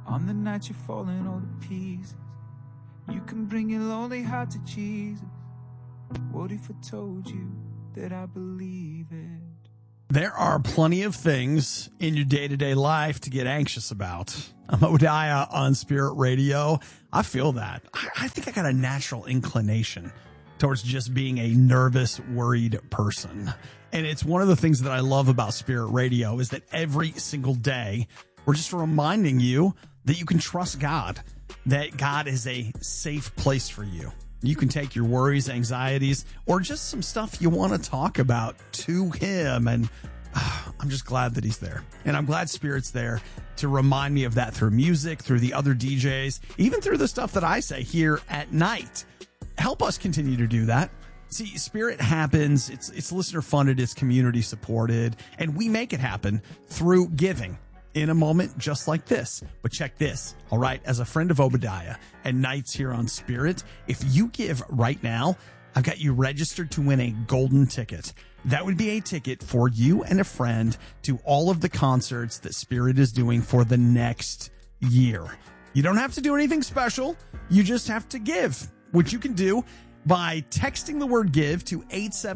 On the night you're falling all to pieces, you can bring your lonely heart to Jesus. What if I told you that I believe it? There are plenty of things in your day-to-day life to get anxious about. I'm Obadiah on Spirit Radio. I feel that. I think I got a natural inclination towards just being a nervous, worried person. And it's one of the things that I love about Spirit Radio is that every single day we're just reminding you that you can trust God, that God is a safe place for you. You can take your worries, anxieties, or just some stuff you want to talk about to him. And I'm just glad that he's there. And I'm glad Spirit's there to remind me of that through music, through the other DJs, even through the stuff that I say here at night. Help us continue to do that. See, Spirit happens. It's listener funded. It's community supported. And we make it happen through giving. In a moment just like this. But check this, all right? As a friend of Obadiah and Nights here on Spirit, if you give right now, I've got you registered to win a golden ticket. That would be a ticket for you and a friend to all of the concerts that Spirit is doing for the next year. You don't have to do anything special. You just have to give, which you can do by texting the word give to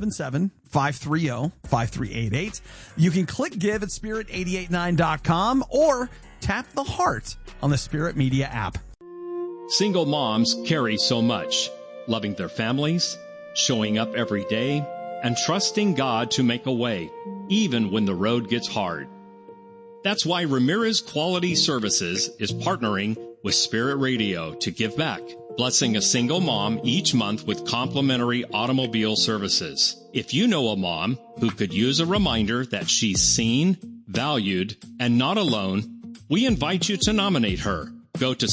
877-530-5388. You can click give at spirit889.com or tap the heart on the Spirit Media app. Single moms carry so much, loving their families, showing up every day, and trusting God to make a way, even when the road gets hard. That's why Ramirez Quality Services is partnering with Spirit Radio to give back, blessing a single mom each month with complimentary automobile services. If you know a mom who could use a reminder that she's seen, valued, and not alone, we invite you to nominate her. Go to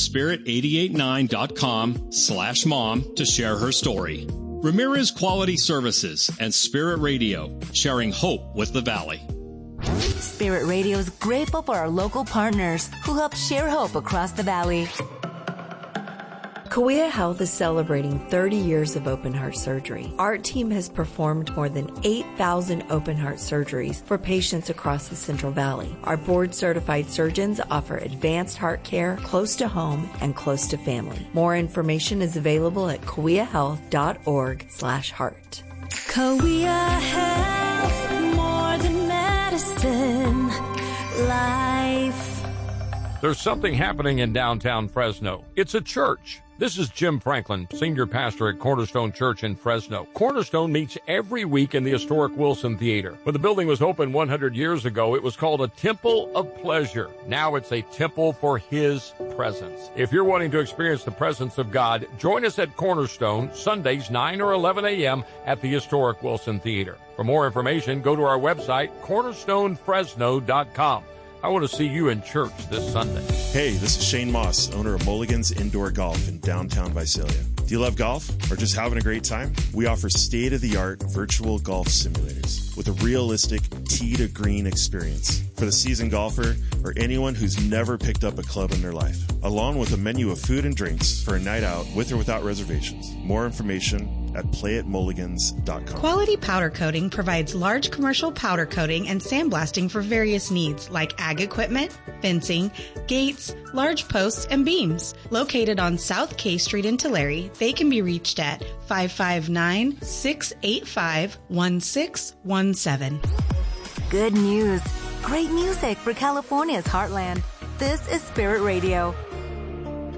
spirit889.com/mom to share her story. Ramirez Quality Services and Spirit Radio, sharing hope with the Valley. Spirit Radio is grateful for our local partners who help share hope across the Valley. Kauai Health is celebrating 30 years of open heart surgery. Our team has performed more than 8,000 open heart surgeries for patients across the Central Valley. Our board-certified surgeons offer advanced heart care close to home and close to family. More information is available at kauaihealth.org/heart. Kauai Health, more than medicine, life. There's something happening in downtown Fresno. It's a church. This is Jim Franklin, senior pastor at Cornerstone Church in Fresno. Cornerstone meets every week in the historic Wilson Theater. When the building was opened 100 years ago, it was called a Temple of Pleasure. Now it's a temple for His presence. If you're wanting to experience the presence of God, join us at Cornerstone, Sundays 9 or 11 a.m. at the historic Wilson Theater. For more information, go to our website, cornerstonefresno.com. I want to see you in church this Sunday. Hey, this is Shane Moss, owner of Mulligan's Indoor Golf in downtown Visalia. Do you love golf or just having a great time? We offer state-of-the-art virtual golf simulators with a realistic tee-to-green experience for the seasoned golfer or anyone who's never picked up a club in their life, along with a menu of food and drinks for a night out with or without reservations. More information at playatmulligans.com. Quality Powder Coating provides large commercial powder coating and sandblasting for various needs like ag equipment, fencing, gates, large posts, and beams. Located on South K Street in Tulare, they can be reached at 559-685-1617. Good news. Great music for California's heartland. This is Spirit Radio.